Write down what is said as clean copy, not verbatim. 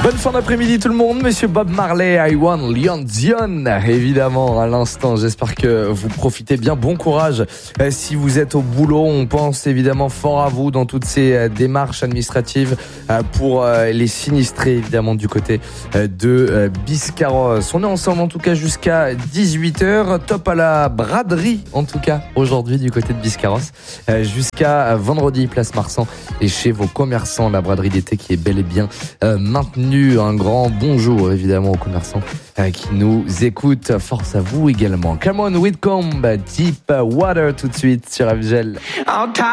Bonne fin d'après-midi tout le monde, monsieur Bob Marley, I Want Leon Dion, évidemment à l'instant, j'espère que vous profitez bien, bon courage si vous êtes au boulot, on pense évidemment fort à vous dans toutes ces démarches administratives pour les sinistrés évidemment du côté de Biscarrosse. On est ensemble en tout cas jusqu'à 18h, top à la braderie en tout cas aujourd'hui du côté de Biscarrosse, jusqu'à vendredi place Marsan et chez vos commerçants, la braderie d'été qui est bel et bien maintenue. Un grand bonjour évidemment aux commerçants qui nous écoutent. Force à vous également. Come on Whitcomb, Deep Water tout de suite sur FGL.